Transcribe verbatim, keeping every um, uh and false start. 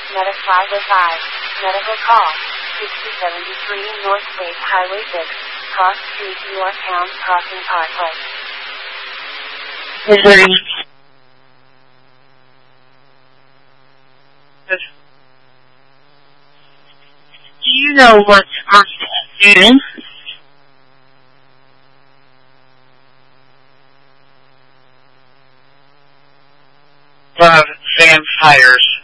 Meta five oh five. Medical call. sixty seventy-three North State Highway six. Cross Street, Yorktown, Crossing Parkway. Is there any... Do you know what's on the news? Of vampires.